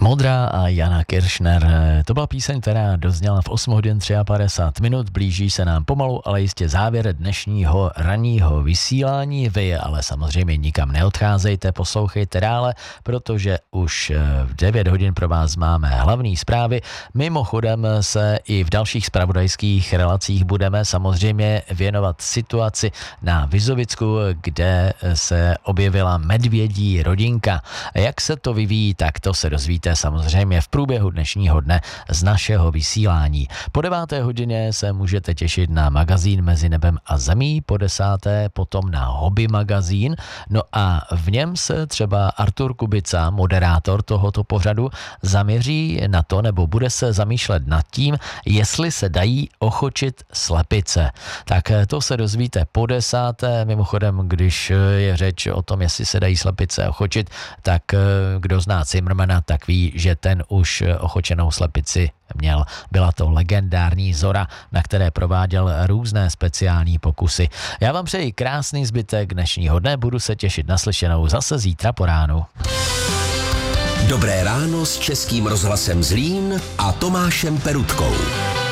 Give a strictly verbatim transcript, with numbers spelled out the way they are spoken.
Modrá a Jana Kiršner. To byla píseň, která dozněla v osm hodin padesát tři minut. Blíží se nám pomalu, ale jistě závěr dnešního ranního vysílání. Vy ale samozřejmě nikam neodcházejte, poslouchejte dále, protože už v devět hodin pro vás máme hlavní zprávy. Mimochodem se i v dalších zpravodajských relacích budeme samozřejmě věnovat situaci na Vizovicku, kde se objevila medvědí rodinka. Jak se to vyvíjí, tak to se dozvíte samozřejmě v průběhu dnešního dne z našeho vysílání. Po deváté hodině se můžete těšit na magazín Mezi nebem a zemí, po desáté potom na hobby magazín, no a v něm se třeba Artur Kubica, moderátor tohoto pořadu, zaměří na to, nebo bude se zamýšlet nad tím, jestli se dají ochočit slepice. Tak to se dozvíte po desáté, mimochodem, když je řeč o tom, jestli se dají slepice ochočit, tak kdo zná Zimmermana, tak ví, že ten už ochočenou slepici měl. Byla to legendární Zora, na které prováděl různé speciální pokusy. Já vám přeji krásný zbytek dnešního dne, budu se těšit na slyšenou zase zítra po ránu. Dobré ráno s Českým rozhlasem Zlín a Tomášem Perutkou.